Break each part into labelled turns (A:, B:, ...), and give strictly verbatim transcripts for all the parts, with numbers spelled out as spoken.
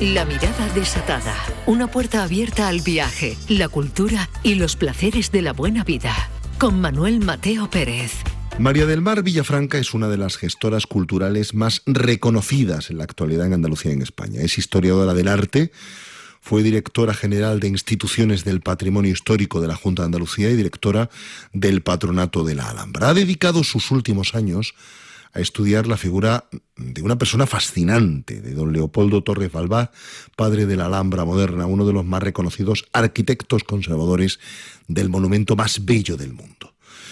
A: La mirada desatada. Una puerta abierta al viaje, la cultura y los placeres de la buena vida. Con Manuel Mateo Pérez.
B: María del Mar Villafranca es una de las gestoras culturales más reconocidas en la actualidad en Andalucía y en España. Es historiadora del arte, fue directora general de Instituciones del Patrimonio Histórico de la Junta de Andalucía y directora del Patronato de la Alhambra. Ha dedicado sus últimos años a estudiar la figura de una persona fascinante, de don Leopoldo Torres Balbás, padre de la Alhambra moderna, uno de los más reconocidos arquitectos conservadores del monumento más bello del mundo.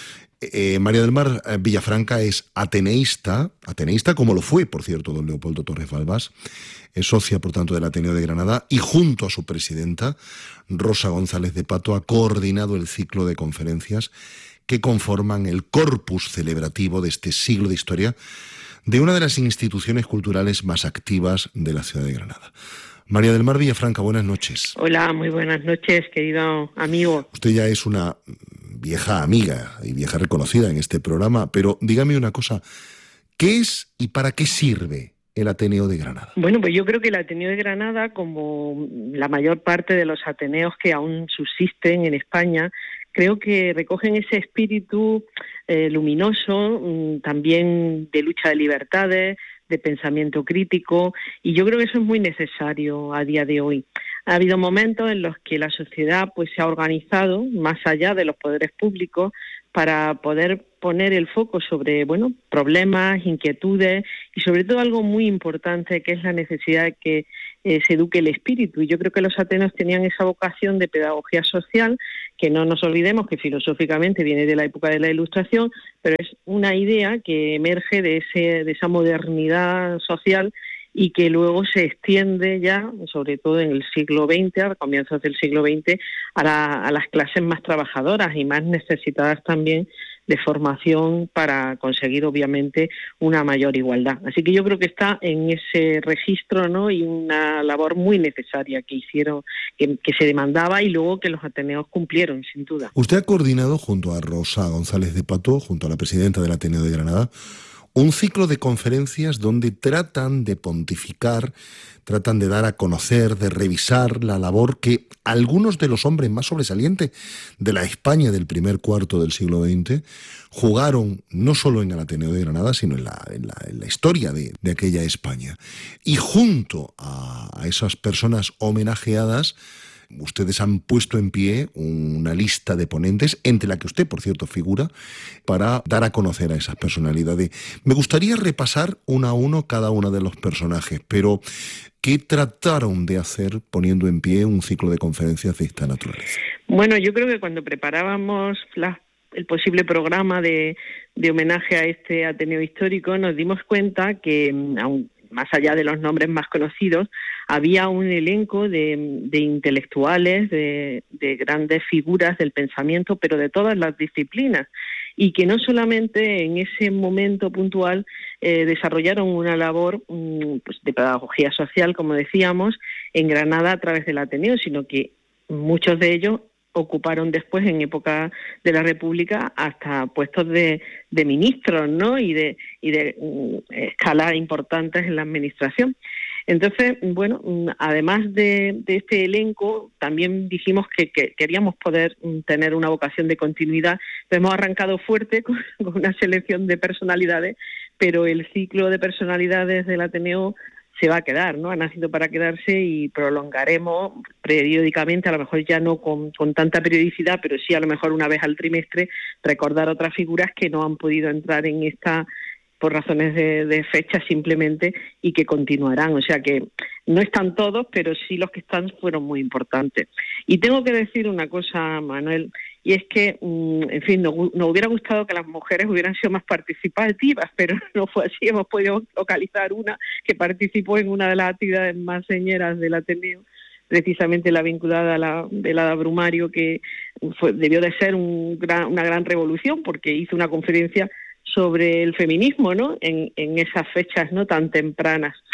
B: Eh, María del Mar Villafranca es ateneísta, ateneísta como lo fue, por cierto, don Leopoldo Torres Balbás, es socia, por tanto, del Ateneo de Granada y junto a su presidenta, Rosa González de Pato, ha coordinado el ciclo de conferencias que conforman el corpus celebrativo de este siglo de historia de una de las instituciones culturales más activas de la ciudad de Granada. María del Mar Villafranca, buenas noches.
C: Hola, muy buenas noches, querido amigo.
B: Usted ya es una vieja amiga y vieja reconocida en este programa, pero dígame una cosa, ¿qué es y para qué sirve el Ateneo de Granada?
C: Bueno, pues yo creo que el Ateneo de Granada, como la mayor parte de los ateneos que aún subsisten en España, creo que recogen ese espíritu eh, luminoso, mmm, también de lucha de libertades, de pensamiento crítico, y yo creo que eso es muy necesario a día de hoy. Ha habido momentos en los que la sociedad pues se ha organizado más allá de los poderes públicos para poder poner el foco sobre, bueno, problemas, inquietudes y sobre todo algo muy importante que es la necesidad de que eh, se eduque el espíritu. Y yo creo que los ateneos tenían esa vocación de pedagogía social, que no nos olvidemos que filosóficamente viene de la época de la Ilustración, pero es una idea que emerge de ese de esa modernidad social y que luego se extiende ya, sobre todo en el siglo veinte, a comienzos del siglo veinte, a, la, a las clases más trabajadoras y más necesitadas también de formación para conseguir, obviamente, una mayor igualdad. Así que yo creo que está en ese registro, ¿no? Y una labor muy necesaria que hicieron, que, que se demandaba y luego que los ateneos cumplieron, sin duda.
B: Usted ha coordinado junto a Rosa González de Pato, junto a la presidenta del Ateneo de Granada, un ciclo de conferencias donde tratan de pontificar, tratan de dar a conocer, de revisar la labor que algunos de los hombres más sobresalientes de la España del primer cuarto del siglo veinte jugaron no solo en el Ateneo de Granada, sino en la, en la, en la historia de, de aquella España. Y junto a, a esas personas homenajeadas, ustedes han puesto en pie una lista de ponentes, entre la que usted, por cierto, figura, para dar a conocer a esas personalidades. Me gustaría repasar uno a uno cada uno de los personajes, pero ¿qué trataron de hacer poniendo en pie un ciclo de conferencias de esta naturaleza?
C: Bueno, yo creo que cuando preparábamos la, el posible programa de, de homenaje a este Ateneo histórico, nos dimos cuenta que, aun más allá de los nombres más conocidos, había un elenco de, de intelectuales, de, de grandes figuras del pensamiento, pero de todas las disciplinas, y que no solamente en ese momento puntual eh, desarrollaron una labor um, pues de pedagogía social, como decíamos, en Granada a través del Ateneo, sino que muchos de ellos ocuparon después, en época de la República, hasta puestos de, de ministros, ¿no? Y de, y de um, escalas importantes en la administración. Entonces, bueno, además de, de este elenco, también dijimos que, que queríamos poder tener una vocación de continuidad. Entonces, hemos arrancado fuerte con, con una selección de personalidades, pero el ciclo de personalidades del Ateneo se va a quedar, ¿no? Ha nacido para quedarse y prolongaremos periódicamente, a lo mejor ya no con, con tanta periodicidad, pero sí a lo mejor una vez al trimestre, recordar otras figuras que no han podido entrar en esta por razones de, de fecha simplemente y que continuarán. O sea que no están todos, pero sí los que están fueron muy importantes. Y tengo que decir una cosa, Manuel, y es que, en fin, nos, nos hubiera gustado que las mujeres hubieran sido más participativas, pero no fue así. Hemos podido localizar una que participó en una de las actividades más señeras del Ateneo, precisamente la vinculada a la velada Brumario, que fue, debió de ser un gran, una gran revolución, porque hizo una conferencia sobre el feminismo, ¿no? En, en esas fechas no tan tempranas.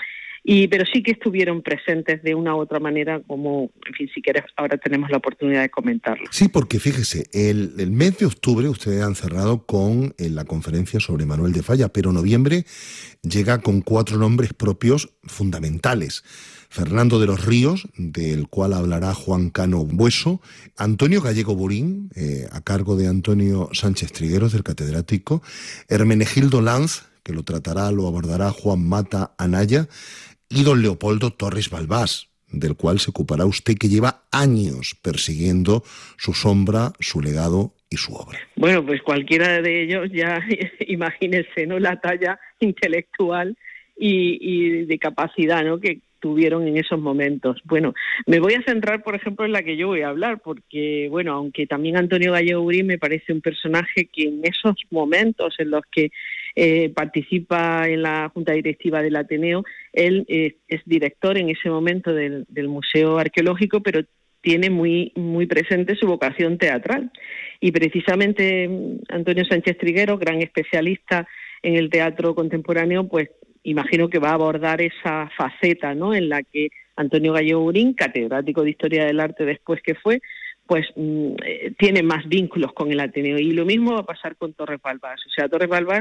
C: y pero sí que estuvieron presentes de una u otra manera, como, en fin, si quieres, ahora tenemos la oportunidad de comentarlo.
B: Sí, porque fíjese, el, el mes de octubre ustedes han cerrado con eh, la conferencia sobre Manuel de Falla, pero noviembre llega con cuatro nombres propios fundamentales. Fernando de los Ríos, del cual hablará Juan Cano Bueso, Antonio Gallego Burín, eh, a cargo de Antonio Sánchez Trigueros, del catedrático, Hermenegildo Lanz, que lo tratará, lo abordará Juan Mata Anaya, y don Leopoldo Torres Balbás, del cual se ocupará usted, que lleva años persiguiendo su sombra, su legado y su obra.
C: Bueno, pues cualquiera de ellos ya, imagínense, ¿no?, la talla intelectual y, y de capacidad, ¿no?, que tuvieron en esos momentos. Bueno, me voy a centrar, por ejemplo, en la que yo voy a hablar, porque, bueno, aunque también Antonio Gallego Burín me parece un personaje que en esos momentos en los que eh, participa en la Junta Directiva del Ateneo, él eh, es director en ese momento del, del Museo Arqueológico, pero tiene muy, muy presente su vocación teatral. Y precisamente Antonio Sánchez Trigueros, gran especialista en el teatro contemporáneo, pues imagino que va a abordar esa faceta, ¿no?, en la que Antonio Gallego Burín, catedrático de Historia del Arte después que fue, pues mmm, eh, tiene más vínculos con el Ateneo. Y lo mismo va a pasar con Torres Balbás. O sea, Torres Balbás,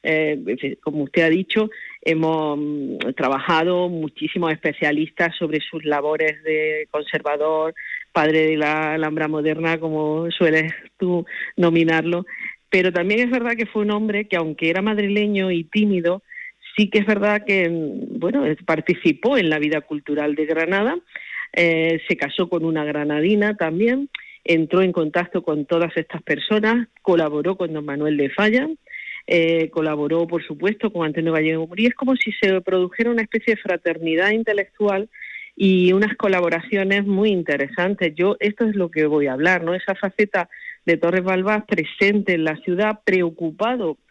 C: eh, como usted ha dicho, hemos mmm, trabajado muchísimos especialistas sobre sus labores de conservador, padre de la Alhambra moderna, como sueles tú nominarlo. Pero también es verdad que fue un hombre que, aunque era madrileño y tímido, sí que es verdad que, bueno, participó en la vida cultural de Granada, eh, se casó con una granadina también, entró en contacto con todas estas personas, colaboró con don Manuel de Falla, eh, colaboró, por supuesto, con Antonio Gallego Burín. Es como si se produjera una especie de fraternidad intelectual y unas colaboraciones muy interesantes. Yo, esto es lo que voy a hablar, ¿no? Esa faceta de Torres Balbás presente en la ciudad, preocupado